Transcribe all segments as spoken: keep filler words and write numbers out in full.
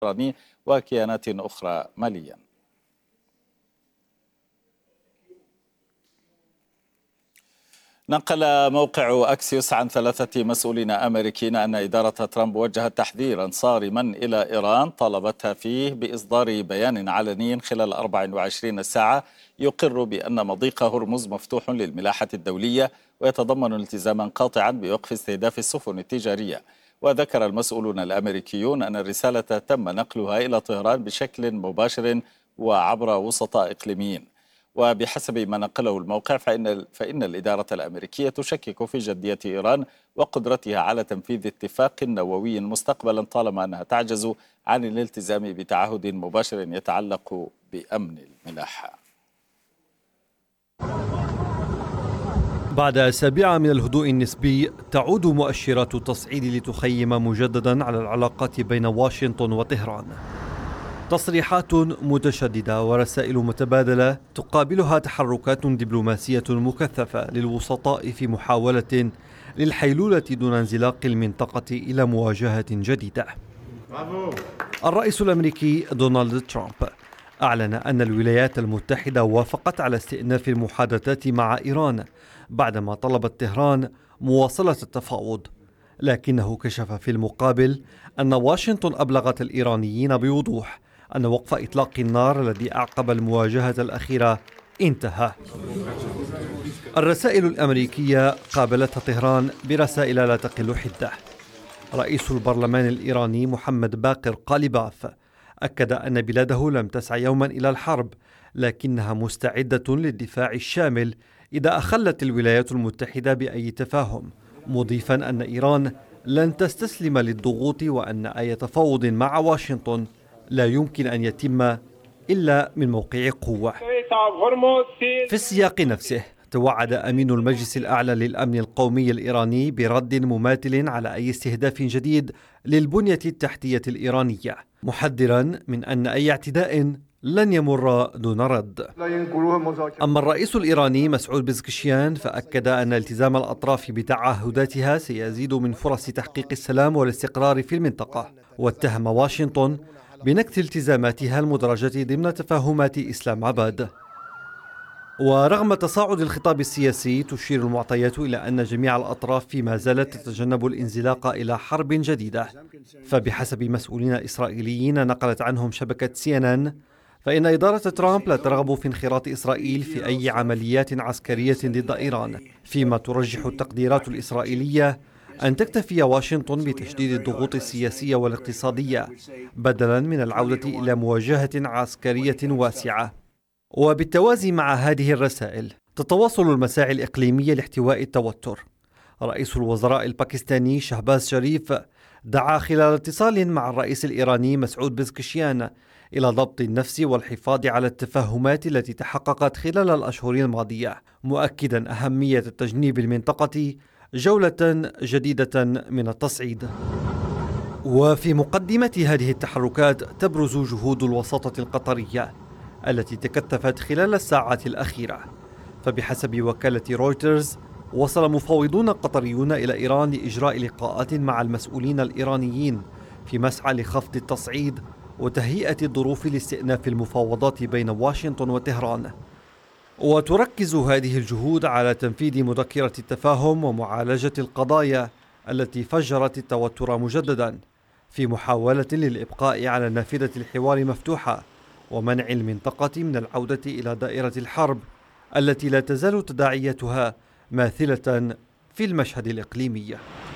الإيراني وكيانات أخرى ماليا. نقل موقع أكسيوس عن ثلاثة مسؤولين أمريكيين أن إدارة ترامب وجهت تحذيرا صارما إلى إيران طالبتها فيه بإصدار بيان علني خلال أربع وعشرين ساعة يقر بأن مضيق هرمز مفتوح للملاحة الدولية ويتضمن التزاما قاطعا بوقف استهداف السفن التجارية. وذكر المسؤولون الأمريكيون أن الرسالة تم نقلها إلى طهران بشكل مباشر وعبر وسطاء إقليميين. وبحسب ما نقله الموقع فإن, فإن الإدارة الأمريكية تشكك في جدية إيران وقدرتها على تنفيذ اتفاق نووي مستقبلا طالما أنها تعجز عن الالتزام بتعهد مباشر يتعلق بأمن الملاحة. بعد أسابيع من الهدوء النسبي تعود مؤشرات التصعيد لتخيم مجددا على العلاقات بين واشنطن وطهران. تصريحات متشددة ورسائل متبادلة تقابلها تحركات دبلوماسية مكثفة للوسطاء في محاولة للحيلولة دون انزلاق المنطقة إلى مواجهة جديدة. الرئيس الأمريكي دونالد ترامب أعلن أن الولايات المتحدة وافقت على استئناف المحادثات مع إيران بعدما طلبت طهران مواصلة التفاوض، لكنه كشف في المقابل أن واشنطن أبلغت الإيرانيين بوضوح أن وقف إطلاق النار الذي أعقب المواجهة الأخيرة انتهى. الرسائل الأمريكية قابلتها طهران برسائل لا تقل حدة. رئيس البرلمان الإيراني محمد باقر قاليباف أكد أن بلاده لم تسعى يوما إلى الحرب، لكنها مستعدة للدفاع الشامل إذا أخلت الولايات المتحدة بأي تفاهم، مضيفا أن إيران لن تستسلم للضغوط وأن أي تفاوض مع واشنطن لا يمكن أن يتم إلا من موقع قوة. في السياق نفسه توعد أمين المجلس الأعلى للأمن القومي الإيراني برد مماثل على أي استهداف جديد للبنية التحتية الإيرانية، محذرا من أن أي اعتداء لن يمر دون رد. أما الرئيس الإيراني مسعود بزكشيان فأكد أن التزام الأطراف بتعهداتها سيزيد من فرص تحقيق السلام والاستقرار في المنطقة، واتهم واشنطن بنكث التزاماتها المدرجة ضمن تفاهمات إسلام آباد. ورغم تصاعد الخطاب السياسي تشير المعطيات إلى أن جميع الأطراف ما زالت تتجنب الانزلاق إلى حرب جديدة. فبحسب مسؤولين إسرائيليين نقلت عنهم شبكة سي إن إن فإن إدارة ترامب لا ترغب في انخراط إسرائيل في أي عمليات عسكرية ضد إيران، فيما ترجح التقديرات الإسرائيلية أن تكتفي واشنطن بتشديد الضغوط السياسية والاقتصادية بدلا من العودة إلى مواجهة عسكرية واسعة. وبالتوازي مع هذه الرسائل تتواصل المساعي الإقليمية لاحتواء التوتر. رئيس الوزراء الباكستاني شهباز شريف دعا خلال اتصال مع الرئيس الإيراني مسعود بزكشيان إلى ضبط النفس والحفاظ على التفاهمات التي تحققت خلال الأشهر الماضية، مؤكدا أهمية تجنيب المنطقة جولة جديدة من التصعيد. وفي مقدمة هذه التحركات تبرز جهود الوساطة القطرية التي تكثفت خلال الساعات الأخيرة. فبحسب وكالة رويترز وصل مفاوضون قطريون إلى إيران لإجراء لقاءات مع المسؤولين الإيرانيين في مسعى لخفض التصعيد وتهيئة الظروف لاستئناف المفاوضات بين واشنطن وطهران. وتركز هذه الجهود على تنفيذ مذكرة التفاهم ومعالجة القضايا التي فجرت التوتر مجددا، في محاولة للإبقاء على نافذة الحوار مفتوحة ومنع المنطقة من العودة إلى دائرة الحرب التي لا تزال تداعياتها ماثلة في المشهد الإقليمي.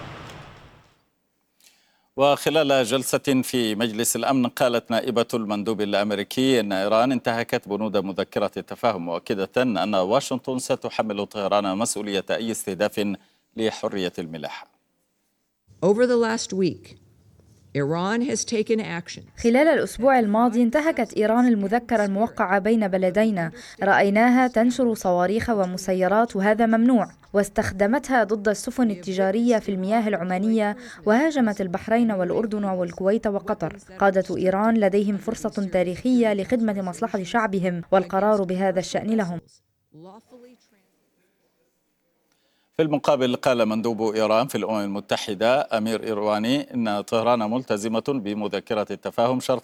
وخلال جلسة في مجلس الأمن قالت نائبة المندوب الأمريكي أن إيران انتهكت بنود مذكرة التفاهم، مؤكدة أن واشنطن ستحمل طهران مسؤولية أي استهداف لحرية الملاحة. Over the last week, Iran has taken action. خلال الأسبوع الماضي انتهكت إيران المذكرة الموقعة بين بلدينا، رأيناها تنشر صواريخ ومسيرات وهذا ممنوع، واستخدمتها ضد السفن التجارية في المياه العمانية، وهاجمت البحرين والأردن والكويت وقطر. قادة إيران لديهم فرصة تاريخية لخدمة مصلحة شعبهم، والقرار بهذا الشأن لهم. في المقابل قال مندوب إيران في الأمم المتحدة أمير إيرواني إن طهران ملتزمة بمذكرة التفاهم شرط